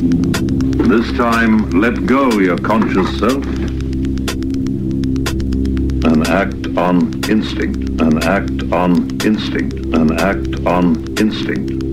This time, let go your conscious self and act on instinct, and act on instinct, and act on instinct.